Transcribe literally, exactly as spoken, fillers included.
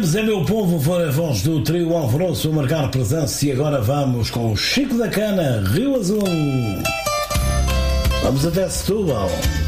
Voltamos a Meu Povo, foi a voz do trio Alvoroço a marcar presença e agora vamos com o Chico da Cana, Rio Azul. Vamos até Setúbal.